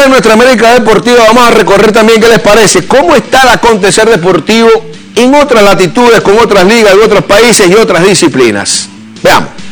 en nuestra América Deportiva vamos a recorrer también, ¿qué les parece? ¿Cómo está el acontecer deportivo en otras latitudes, con otras ligas de otros países y otras disciplinas? Veamos.